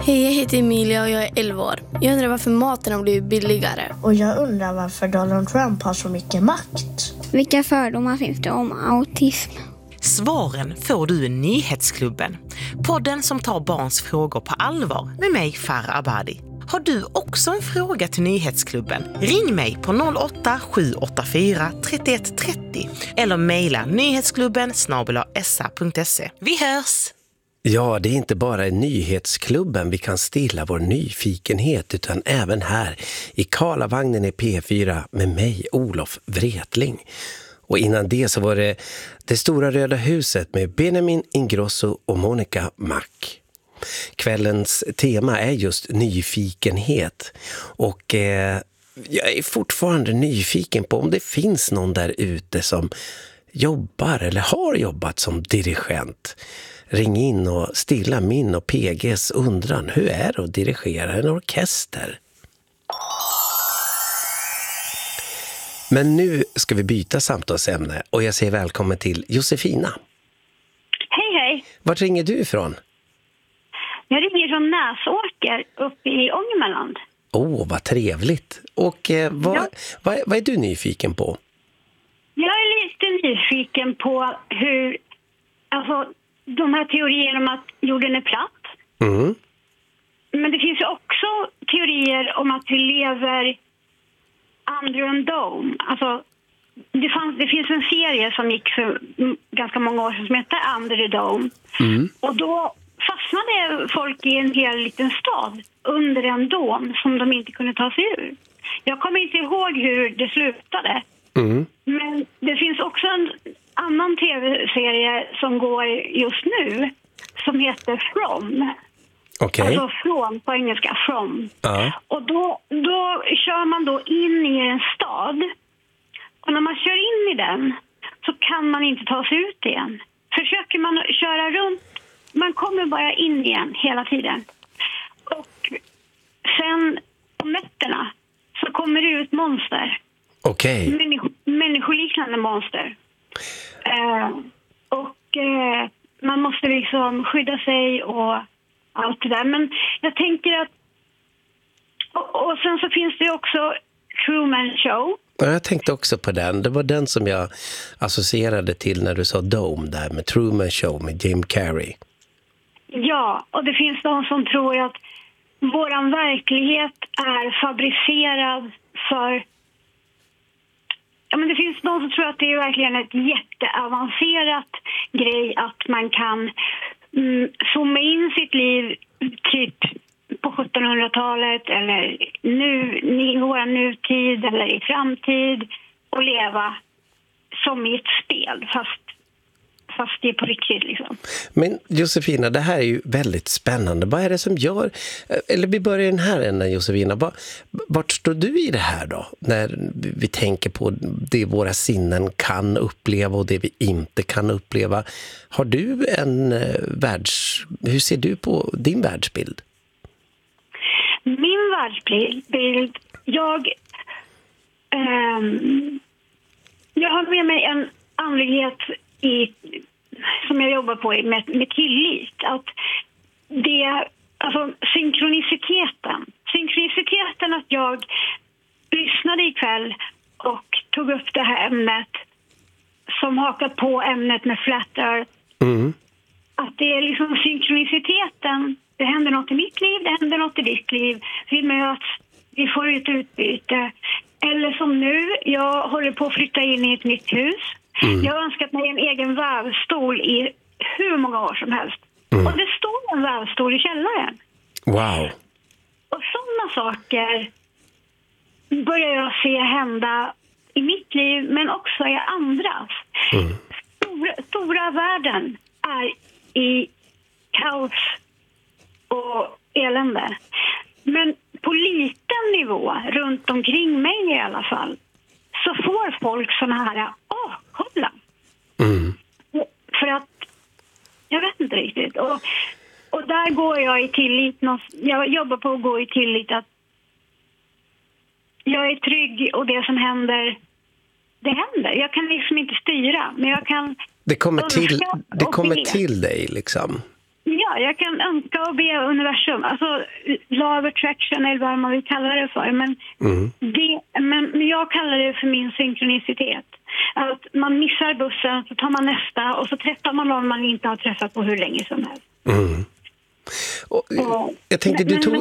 Hej, jag heter Emilia och jag är 11 år. Jag undrar varför maten har blivit billigare. Och jag undrar varför Donald Trump har så mycket makt. Vilka fördomar finns det om autism? Svaren får du i Nyhetsklubben. Podden som tar barns frågor på allvar med mig, Farah Abadi. Har du också en fråga till Nyhetsklubben? Ring mig på 08-784 31 30 eller mejla nyhetsklubben@sa.se. Vi hörs! Ja, det är inte bara i Nyhetsklubben vi kan stilla vår nyfikenhet utan även här i Karlavagnen i P4 med mig, Olof Wretling. Och innan det så var det stora röda huset med Benjamin Ingrosso och Monica Mack. Kvällens tema är just nyfikenhet och jag är fortfarande nyfiken på om det finns någon där ute som jobbar eller har jobbat som dirigent. Ring in och stilla min och PGs undran. Hur är det att dirigera en orkester? Men nu ska vi byta samtalsämne och jag säger välkommen till Josefina. Hej, hej. Vart ringer du ifrån? Jag ringer från Näsåker uppe i Ångermanland. Vad trevligt. Och vad är du nyfiken på? Jag är lite nyfiken på hur, alltså de här teorierna om att jorden är platt. Mm. Men det finns ju också teorier om att vi lever under en dome. Alltså, det finns en serie som gick för ganska många år sedan som heter Under the Dome. Mm. Och då fastnade folk i en hel liten stad under en dom som de inte kunde ta sig ur. Jag kommer inte ihåg hur det slutade. Mm. Men det finns också en annan tv-serie som går just nu som heter From. Okej. Alltså från på engelska, From. Ja. Och då kör man då in i en stad. Och när man kör in i den så kan man inte ta sig ut igen. Försöker man köra runt, man kommer bara in igen hela tiden. Och sen på nätterna så kommer det ut monster. Okej. Människoliknande monster. Man måste liksom skydda sig och allt det där. Men jag tänker att... Och sen så finns det också Truman Show. Ja, jag tänkte också på den. Det var den som jag associerade till när du sa Dome där med Truman Show med Jim Carrey. Ja, och det finns de som tror att våran verklighet är fabricerad för... Ja, men det finns de som tror att det är verkligen ett jätteavancerat grej att man kan zooma in sitt liv typ på 1700-talet eller nu i vår nutid eller i framtid och leva som i ett spel fast det är på riktigt liksom. Men Josefina, det här är ju väldigt spännande. Vad är det som gör, eller vi börjar den här änden Josefina, vart står du i det här då? När vi tänker på det våra sinnen kan uppleva och det vi inte kan uppleva. Har du hur ser du på din världsbild? Min världsbild, jag har med mig en andlighet som jag jobbar på med tillit. Att det, alltså synkroniciteten att jag lyssnade ikväll och tog upp det här ämnet som hakar på ämnet med Flat Earth. Mm. Att det är liksom synkroniciteten. Det händer något i mitt liv, det händer något i ditt liv. Vi möts, vi får ett utbyte. Eller som nu, jag håller på att flytta in i ett nytt hus. Mm. Jag har önskat mig en egen vävstol i hur många år som helst. Mm. Och det står en vävstol i källaren. Wow. Och sådana saker börjar jag se hända i mitt liv men också i andras. Mm. Stora världen är i kaos och elände. Men på liten nivå, runt omkring mig i alla fall, så får folk såna här kolla. Mm. För att jag vet inte riktigt. Och där går jag i tillit. Jag jobbar på att gå i tillit att jag är trygg och det som händer, det händer. Jag kan liksom inte styra, men jag kan... Det kommer till dig liksom. Ja, jag kan önska och be universum. Alltså, law of attraction eller vad man vill kalla det för. Men, men jag kallar det för min synkronicitet. Att man missar bussen, så tar man nästa och så träffar man någon man inte har träffat på hur länge som helst. Jag tänkte du tog...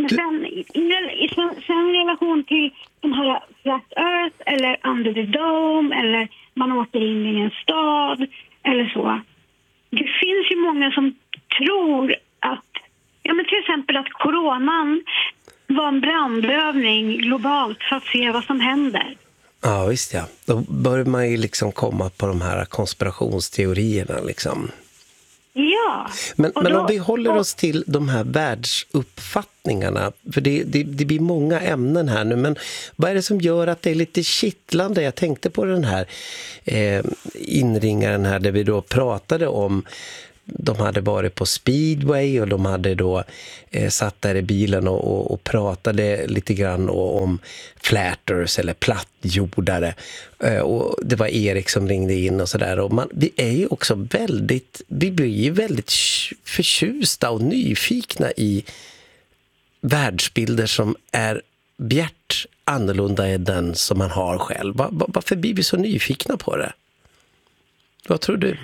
Sen i relation till de här flat earth eller under the dome eller man åker in i en stad eller så. Det finns ju många som tror att, ja men till exempel att coronan var en brandövning globalt för att se vad som händer. Ja, visst ja. Då börjar man ju liksom komma på de här konspirationsteorierna liksom. Ja. Men om vi håller oss till de här världsuppfattningarna, för det blir många ämnen här nu, men vad är det som gör att det är lite kittlande? Jag tänkte på den här inringaren här där vi då pratade om, de hade varit på speedway och de hade då satt där i bilen och pratade lite grann om flatters eller plattjordare, och det var Erik som ringde in och sådär, och vi är ju också vi blir ju väldigt förtjusta och nyfikna i världsbilder som är bjärt annorlunda än den som man har själv. Varför blir vi så nyfikna på det? Vad tror du?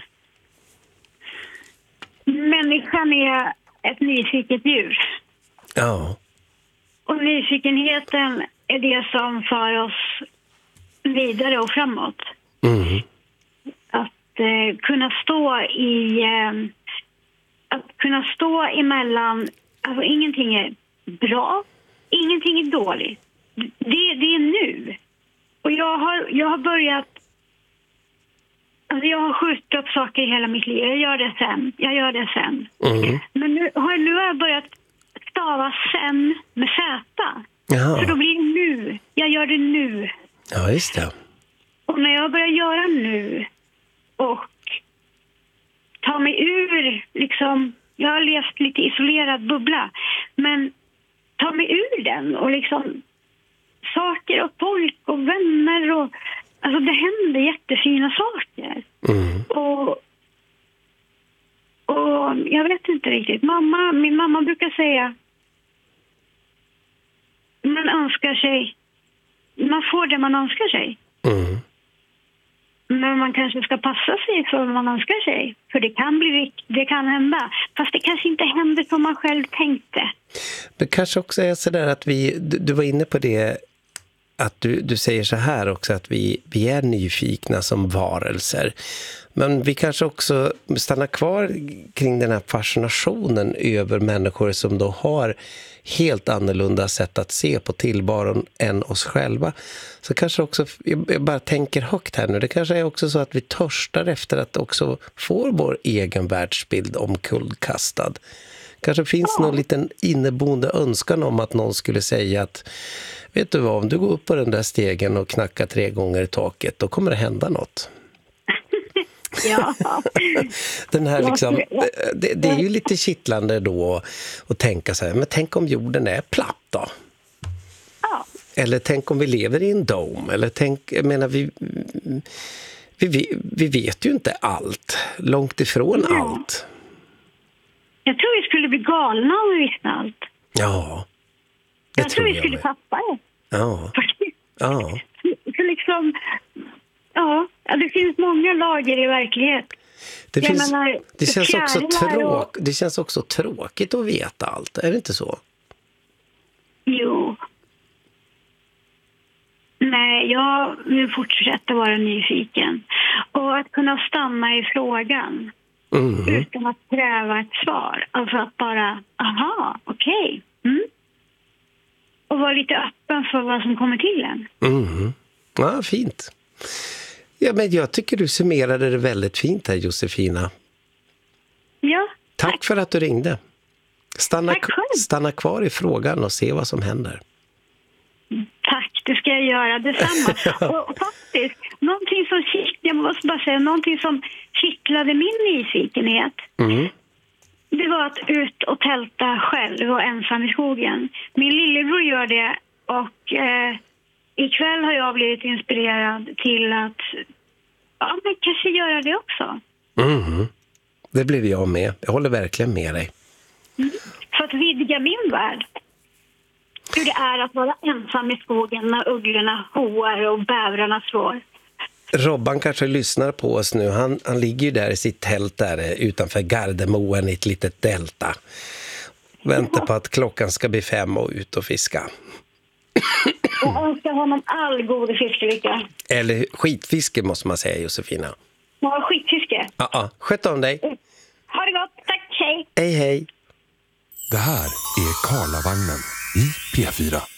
Människan är ett nyfiket djur. Ja. Och nyfikenheten är det som för oss vidare och framåt. Att kunna stå emellan, alltså ingenting är bra, ingenting är dåligt. Det är nu. Och jag har börjat, alltså jag har skjutit upp saker i hela mitt liv. Jag gör det sen. Men nu har jag börjat stava sen med Z. Ja. Så då blir det nu. Jag gör det nu. Ja, just det. Och när jag börjar göra nu och ta mig ur, liksom, jag har levt lite isolerad bubbla, men ta mig ur den och liksom saker och folk och vänner och alltså det händer jättefina saker. Och jag vet inte riktigt. Min mamma brukar säga man önskar sig, man får det man önskar sig. Men man kanske ska passa sig för vad man önskar sig. För det kan hända. Fast det kanske inte händer som man själv tänkte. Det kanske också är så där att du var inne på det, att du säger så här också, att vi är nyfikna som varelser. Men vi kanske också stannar kvar kring den här fascinationen över människor som då har helt annorlunda sätt att se på tillvaron än oss själva. Så kanske också, jag bara tänker högt här nu, det kanske är också så att vi törstar efter att också få vår egen världsbild omkullkastad. Kanske finns någon liten inneboende önskan om att någon skulle säga att vet du vad, om du går upp på den där stegen och knackar 3 gånger i taket, då kommer det hända något. Ja. Den här liksom, det är ju lite kittlande då att tänka så här, men tänk om jorden är platt då? Ja. Eller tänk om vi lever i en dome? Eller jag menar, vi vet ju inte allt. Långt ifrån allt. Jag tror vi skulle bli galna om vi visste allt. Ja. Jag tror vi skulle tappa det. Ja. Ja. Så liksom, ja, det finns många lager i verklighet. Det känns också tråkigt att veta allt. Är det inte så? Jo. Nej, jag vill fortsätta vara nyfiken. Och att kunna stanna i frågan. Utan att kräva ett svar. Alltså att bara, aha, okej. Och vara lite öppen för vad som kommer till en. Ja, fint. Ja, men jag tycker du summerade det väldigt fint här, Josefina. Ja. Tack för att du ringde. Stanna kvar i frågan och se vad som händer. Tack, det ska jag göra. Detsamma. och faktiskt, någonting som kittlade min nyfikenhet. Det var att ut och tälta själv och ensam i skogen. Min lillebror gör det och ikväll har jag blivit inspirerad till att men kanske göra det också. det blev jag med. Jag håller verkligen med dig. För att vidga min värld. Hur det är att vara ensam i skogen när ugglorna hoar och bävrarna slår. Robban kanske lyssnar på oss nu. Han ligger ju där i sitt tält där utanför Gardemoen i ett litet delta. Väntar på att klockan ska bli 5 och ut och fiska. Jag önskar honom all god fiskelycka. Eller skitfiske måste man säga, Josefina. Ja, skitfiske. Ja, sköt om dig. Ha det gott, tack, hej. Hej, hej. Det här är Karlavagnen i P4.